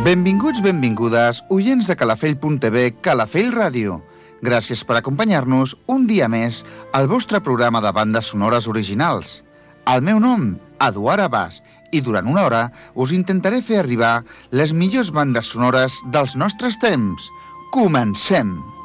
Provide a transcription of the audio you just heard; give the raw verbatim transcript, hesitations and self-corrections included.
Benvinguts, benvingudes, oients de calafell punt tv, Calafell Ràdio. Gràcies per acompanyar-nos un dia més al vostre programa de bandes sonores originals. El meu nom, Eduard Abbas, i durant una hora us intentaré fer arribar les millors bandes sonores dels nostres temps. Comencem!